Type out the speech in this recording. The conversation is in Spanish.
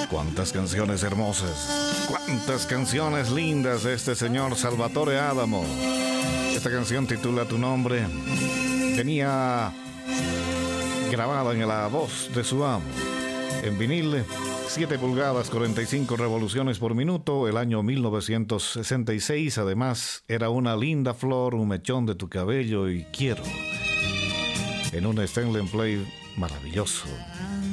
Cuántas canciones hermosas, cuántas canciones lindas de este señor Salvatore Adamo. Esta canción titula Tu Nombre. Venía grabada en la voz de su amo, en vinil, 7 pulgadas, 45 revoluciones por minuto, el año 1966. Además, era Una linda flor, un mechón de tu cabello y Quiero, en un Stanley Play maravilloso.